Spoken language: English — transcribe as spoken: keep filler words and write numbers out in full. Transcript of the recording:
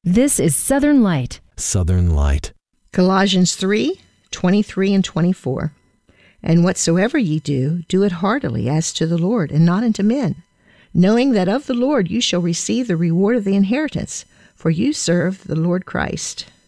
This is Southern Light. Southern Light. Colossians three, twenty-three and twenty-four. And whatsoever ye do, do it heartily as to the Lord, and not unto men, knowing that of the Lord you shall receive the reward of the inheritance, for you serve the Lord Christ.